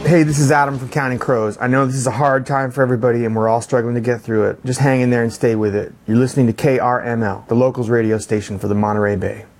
Hey, this is Adam from Counting Crows. I know this is a hard time for everybody and we're all struggling to get through it. Just hang in there and stay with it. You're listening to KRML, the locals radio station for the Monterey Bay.